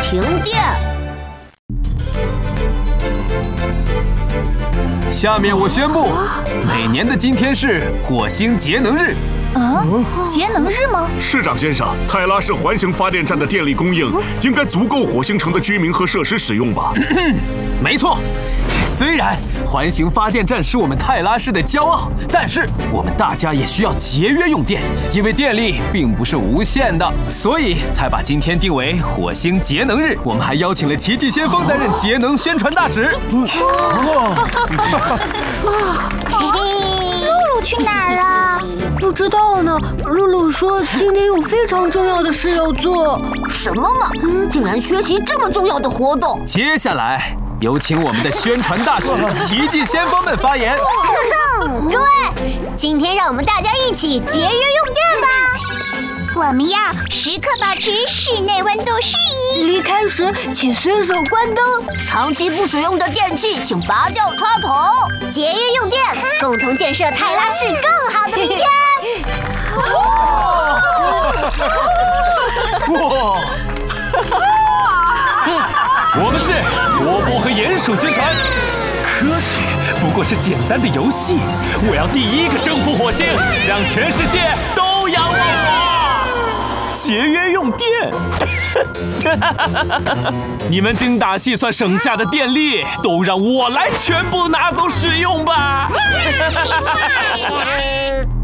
停电。 下面我宣布，每年的今天是火星节能日。 节能日吗？ 市长先生，泰拉市环形发电站的电力供应应该足够火星城的居民和设施使用吧？ 没错。虽然环形发电站是我们泰拉市的骄傲，但是我们大家也需要节约用电，因为电力并不是无限的，所以才把今天定为火星节能日。我们还邀请了奇迹先锋担任节能宣传大使。 露露去哪儿了？ 不知道呢。露露说今天有非常重要的事要做。什么嘛？竟然学习这么重要的活动！ 接下来有请我们的宣传大使奇迹先锋们发言。 各位，今天让我们大家一起节约用电吧。 我们要时刻保持室内温度适宜。 离开时请随手关灯。长期不使用的电器请拔掉插头。节约用电，共同建设泰拉市更好的明天。 哇！我们是萝卜和鼹鼠军团。科学不过是简单的游戏，我要第一个征服火星，让全世界都仰望我。节约用电，你们精打细算省下的电力，都让我来全部拿走使用吧。